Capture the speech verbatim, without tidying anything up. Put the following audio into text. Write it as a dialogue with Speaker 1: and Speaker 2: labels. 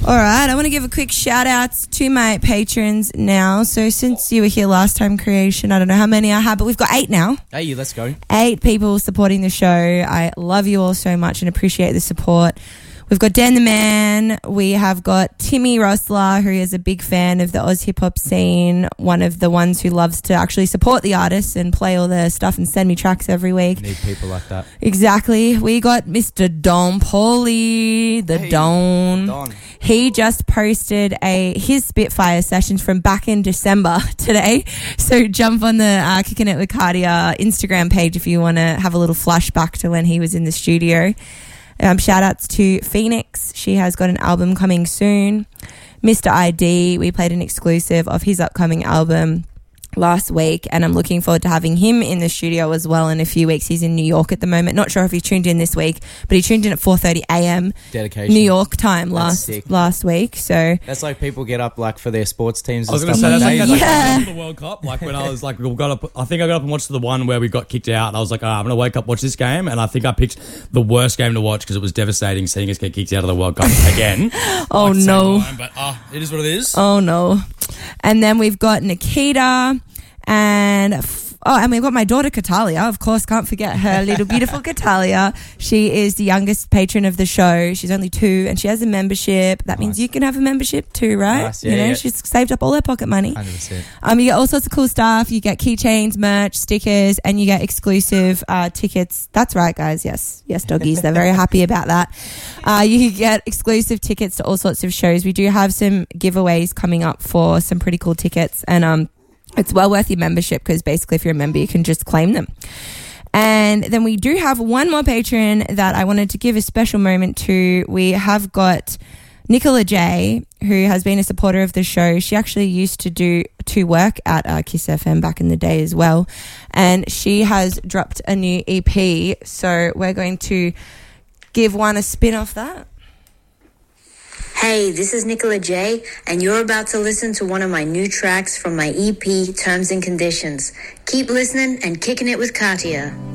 Speaker 1: All right, I want to give a quick shout out to my patrons now. So since you were here last time, Creation, I don't know how many I have, but we've got eight now.
Speaker 2: Hey, let's go.
Speaker 1: Eight people supporting the show. I love you all so much and appreciate the support. We've got Dan the Man. We have got Timmy Rosler, who is a big fan of the Oz hip hop scene. One of the ones who loves to actually support the artists and play all their stuff and send me tracks every week.
Speaker 2: Need people like that.
Speaker 1: Exactly. We got Mister Don Pauly, the
Speaker 2: hey,
Speaker 1: Don.
Speaker 2: Don.
Speaker 1: He just posted a his Spitfire sessions from back in December today. So jump on the uh, Kicking It with Cardia Instagram page if you want to have a little flashback to when he was in the studio. Um, shout outs to Phoenix. She has got an album coming soon. Mister I D, we played an exclusive of his upcoming album last week, and I'm looking forward to having him in the studio as well in a few weeks. He's in New York at the moment. Not sure if he tuned in this week, but he tuned in at four thirty a.m.
Speaker 2: Dedication.
Speaker 1: New York time last
Speaker 2: sick.
Speaker 1: last week. So
Speaker 2: that's like people get up like for their sports teams.
Speaker 3: I was
Speaker 2: going to
Speaker 3: say that's like, that's like
Speaker 1: Yeah.
Speaker 3: the World Cup. Like when I was like, we got up. I think I got up and watched the one where we got kicked out, and I was like, oh, I'm going to wake up, watch this game, and I think I picked the worst game to watch because it was devastating seeing us get kicked out of the World Cup again.
Speaker 1: oh
Speaker 3: Like, same
Speaker 1: no,
Speaker 3: line, but uh, it is what it is.
Speaker 1: oh no. And then we've got Nikita. And f- oh, and we've got my daughter Katalia, of course, can't forget her little beautiful Katalia. She is the youngest patron of the show. She's only two and she has a membership. That means
Speaker 2: Nice.
Speaker 1: you can have a membership too, right?
Speaker 2: Nice, yeah,
Speaker 1: you know,
Speaker 2: yeah.
Speaker 1: she's saved up all her pocket money.
Speaker 2: one hundred percent.
Speaker 1: Um, you get all sorts of cool stuff. You get keychains, merch, stickers, and you get exclusive uh, tickets. That's right, guys. Yes, yes, doggies. They're very happy about that. Uh, you get exclusive tickets to all sorts of shows. We do have some giveaways coming up for some pretty cool tickets, and um. It's well worth your membership because basically if you're a member, you can just claim them. And then we do have one more patron that I wanted to give a special moment to. We have got Nicola J, who has been a supporter of the show. She actually used to do to work at uh, Kiss F M back in the day as well. And she has dropped a new E P. So we're going to give one a spin off that.
Speaker 4: Hey, this is Nicola J, and you're about to listen to one of my new tracks from my E P, Terms and Conditions. Keep listening and kicking it with Katia.